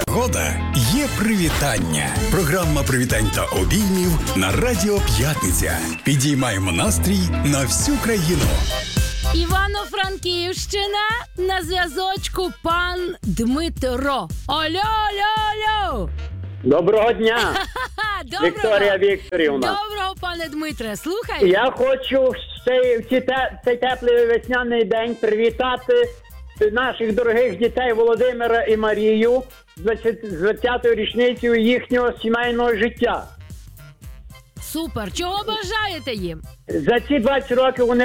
Года є привітання. Програма привітань та обіймів на Радіо П'ятниця. Підіймаємо настрій на всю країну. Івано-Франківщина, на зв'язочку пан Дмитро. Алло, алло, алло. Доброго дня, Доброго. Вікторія Вікторівна. Доброго, пане Дмитре, слухай. Я хочу в цей теплий весняний день привітати наших дорогих дітей Володимира і Марію з 20-ю річницею їхнього сімейного життя. Супер, чого бажаєте їм? За ці 20 років вони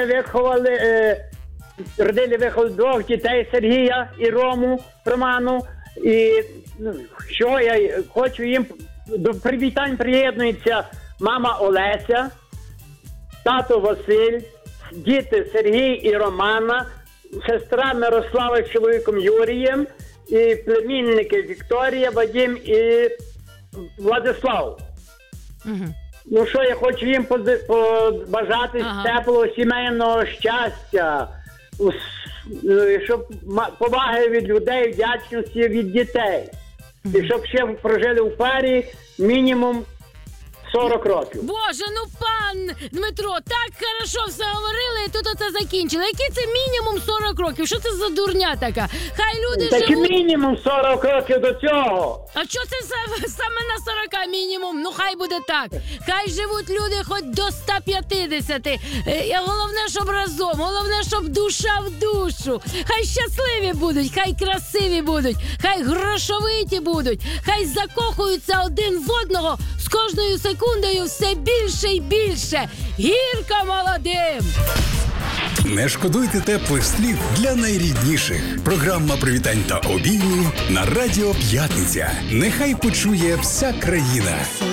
виховали двох дітей, Сергія і Роману. І що я хочу їм, до привітань приєднується мама Олеся, тато Василь, діти Сергій і Романа, сестра Мирослава з чоловіком Юрієм і племінники Вікторія, Вадим і Владислав. Угу. Ну що, я хочу їм побажати теплого сімейного щастя, щоб поваги від людей, вдячності від дітей. І щоб ще прожили в парі мінімум 40 років. Боже, ну пан Дмитро, так хорошо все говорили і тут оце закінчили. Який це мінімум 40 років? Що це за дурня така? Хай люди Так живуть... мінімум 40 років до цього. А що це саме на 40 мінімум? Ну хай буде так. Хай живуть люди хоч до 150. Головне, щоб разом. Головне, щоб душа в душу. Хай щасливі будуть, хай красиві будуть, хай грошовиті будуть, хай закохуються один в одного з кожною секундою все більше і більше. Гірко молодим! Не шкодуйте теплих слів для найрідніших. Програма привітань та обіймів на Радіо П'ятниця. Нехай почує вся країна.